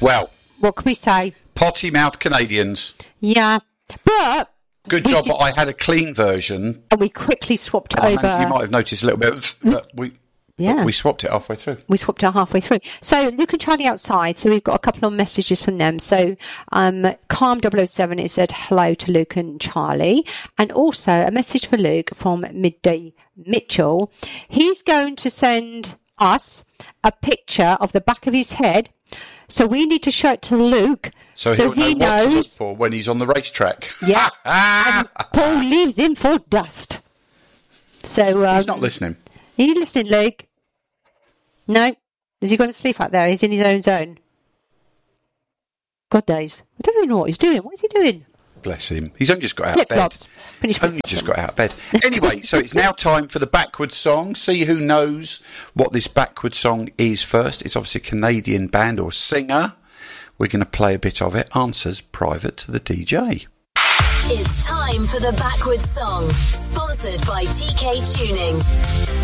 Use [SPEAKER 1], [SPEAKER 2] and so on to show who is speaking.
[SPEAKER 1] Well,
[SPEAKER 2] what can we say?
[SPEAKER 1] Potty mouth Canadians.
[SPEAKER 2] Yeah, but
[SPEAKER 1] good job. But I had a clean version,
[SPEAKER 2] and we quickly swapped over.
[SPEAKER 1] You might have noticed a little bit, but we swapped it halfway through.
[SPEAKER 2] We swapped it halfway through. So Luke and Charlie outside. So we've got a couple of messages from them. So Calm 007 it said hello to Luke and Charlie, and also a message for Luke from Midday Mitchell. He's going to send us a picture of the back of his head. So we need to show it to Luke so he knows
[SPEAKER 1] what to look for when he's on the racetrack.
[SPEAKER 2] Yeah. And Paul leaves him for dust. So
[SPEAKER 1] he's not listening.
[SPEAKER 2] Are you listening, Luke? No? Is he going to sleep out there? He's in his own zone. God days. I don't even know what he's doing. What is he doing?
[SPEAKER 1] Bless him. He's only just got out of bed. He's only just got out of bed. Anyway, so it's now time for the backwards song. See who knows what this backwards song is first. It's obviously a Canadian band or singer. We're going to play a bit of it. Answers private to the DJ.
[SPEAKER 3] It's time for the backwards song. Sponsored by TK Tuning.